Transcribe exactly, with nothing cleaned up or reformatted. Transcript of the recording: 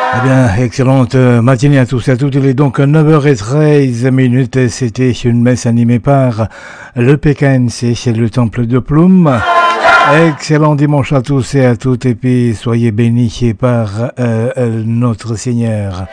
Eh bien, excellente matinée à tous et à toutes. Il est donc neuf heures treize minutes. C'était une messe animée par le P K N C chez le Temple de Ploum. Excellent dimanche à tous et à toutes. Et puis, soyez bénis par euh, notre Seigneur.